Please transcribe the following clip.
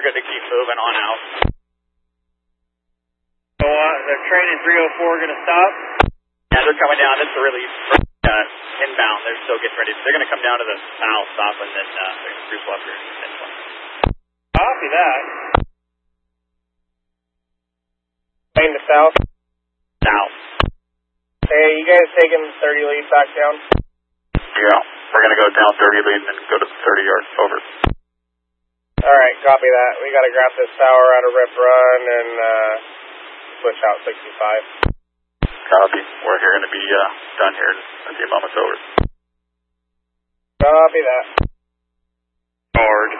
we're good to keep moving on out. So the train in 304 going to stop? Yeah, they're coming down. This is the relief inbound. They're still getting ready. They're going to come down to the south, stop, and then Bruce Walker. Copy that. Plane to south? South. Hey, you guys taking 30 lead back down? Yeah, we're going to go down 30 lead and then go to 30 yards. Over. Alright, copy that. We got to grab this tower out of Rip Run and switch out 65. Copy. We're here going to be done here in a few moments. Over. Copy that. George.